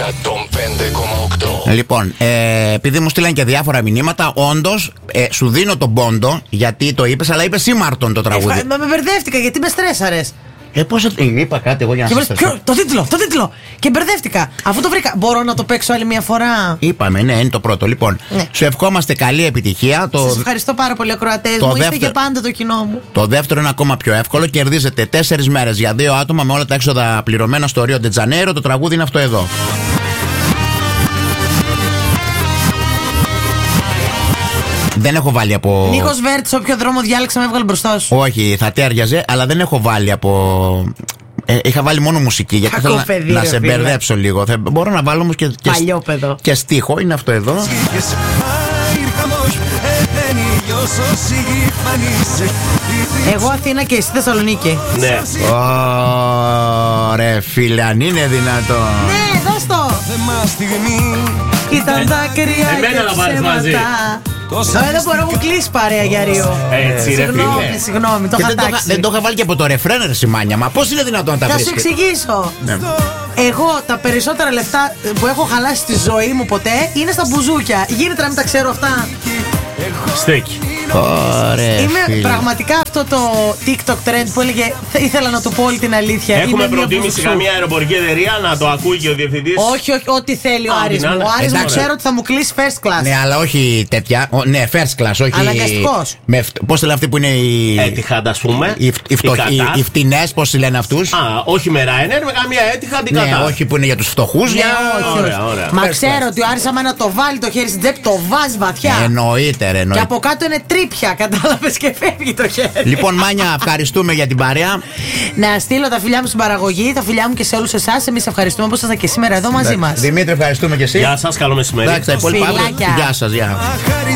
105,8. Λοιπόν, επειδή μου στείλαν και διάφορα μηνύματα, όντως σου δίνω τον πόντο γιατί το είπες, αλλά είπες Ήμαρτον το τραγούδι. Μα με μπερδεύτηκα γιατί με στρέσαρες. Πώς είπα κάτι εγώ για να σας πω. Το τίτλο! Και μπερδεύτηκα. Αφού το βρήκα, μπορώ να το παίξω άλλη μια φορά. Είπαμε, ναι, είναι το πρώτο. Λοιπόν, σου ευχόμαστε καλή επιτυχία. Σας ευχαριστώ πάρα πολύ, ακροατές μου. Είστε και πάντα το κοινό μου. Το δεύτερο είναι ακόμα πιο εύκολο. Κερδίζετε 4 μέρες για 2 άτομα με όλα τα έξοδα πληρωμένα στο Ρίο ντε Τζανέιρο. Το τραγούδι είναι αυτό εδώ. Δεν έχω βάλει από. Νίκος Βέρτης, όποιο δρόμο διάλεξα με έβγαλε μπροστά σου. Όχι, θα τέριαζε, αλλά δεν έχω βάλει από. Είχα βάλει μόνο μουσική γιατί θέλω να σε μπερδέψω λίγο. Μπορώ να βάλω όμως και στίχο, είναι αυτό εδώ. Εγώ Αθήνα και εσύ Θεσσαλονίκη. Ναι. Ωραία φίλε, αν είναι δυνατό. Ναι, δώσ' το. Ήταν δάκρυα και ψέματα. Δεν μπορώ να μου κλείσει παρέα για Ρίο. Έτσι ρε φίλε. Συγγνώμη, το είχα τάξει. Δεν το είχα βάλει και από το ρεφρέν ρε Σιμάνια. Μα πώς είναι δυνατόν να τα βρεις? Θα σου εξηγήσω. Εγώ τα περισσότερα λεφτά που έχω χαλάσει στη ζωή μου ποτέ είναι στα μπουζούκια. Γίνεται να μην τα ξέρω αυτά? Στέκει. Ωραία, είμαι πραγματικά αυτό το TikTok trend που έλεγε ήθελα να του πω όλη την αλήθεια. Έχουμε προτίμηση καμία αεροπορική εταιρεία να το ακούει και ο διευθυντής? Όχι, ό,τι θέλει ο Άρης μου. Ο Άρης μου ξέρω ότι θα μου κλείσει first class. Ναι, αλλά όχι τέτοια. Ναι, first class, όχι. Αναγκαστικός. Πώς τη λένε αυτοί που είναι οι. Etihad, ας πούμε. Οι φτηνές, πώς τη λένε αυτούς? Όχι με Ryanair, με καμία Etihad ή ναι, όχι που είναι για τους φτωχούς. Ναι, όχι. Μα ξέρω ότι ο Άρης άμα να το βάλει το χέρι στην τσέπη το βάζει βαθιά. Εννοείται. Και από κάτω είναι τρίπια, κατάλαβες, και φεύγει το χέρι. Λοιπόν, Μάνια, ευχαριστούμε για την παρέα. Να στείλω τα φιλιά μου στην παραγωγή, τα φιλιά μου και σε όλους εσάς. Εμείς ευχαριστούμε που ήσασταν και σήμερα εδώ μαζί μας. Δημήτρη, ευχαριστούμε και εσύ. Γεια σας, καλό μεσημέρι. Εντάξει, τα υπόλοιπα. Γεια σας, γεια.